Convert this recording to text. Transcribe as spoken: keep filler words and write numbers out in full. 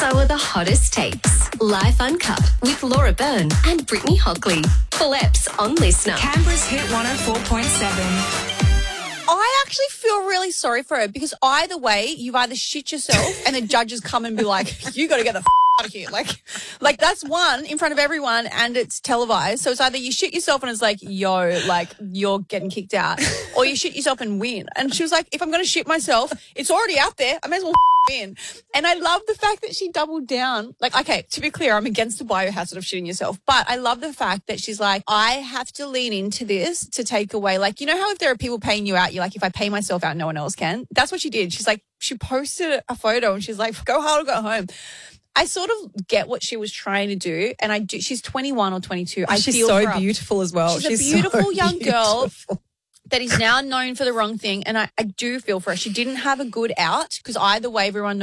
Some of the hottest takes. Life Uncut with Laura Byrne and Brittany Hockley. Full eps on Listener. Canberra's Hit one oh four point seven. I actually feel really sorry for her because either way, you've either shit yourself and the judges come and be like, you got to get the f- out of here. Like, like that's one in front of everyone and it's televised. So it's either you shit yourself and it's like, yo, like you're getting kicked out, or you shit yourself and win. And she was like, if I'm going to shit myself, it's already out there. I may as well win. And I love the fact that she doubled down. Like, okay, to be clear, I'm against the biohazard of shitting yourself, but I love the fact that she's like, I have to lean into this to take away, like, you know how if there are people paying you out, you're like, if I pay myself out, no one else can. That's what she did. She's like, she posted a photo and she's like, go hard or go home. I sort of get what she was trying to do, and I do. She's twenty-one or twenty-two. I she's feel so for her. beautiful as well. She's, She's a beautiful so young girl beautiful. that is now known for the wrong thing, and I, I do feel for her. She didn't have a good out because either way, everyone